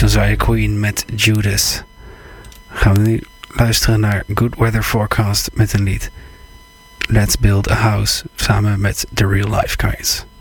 Josiah Queen met Judas. Gaan we nu luisteren naar Good Weather Forecast met een lied Let's Build a House samen met The Real Life Guys.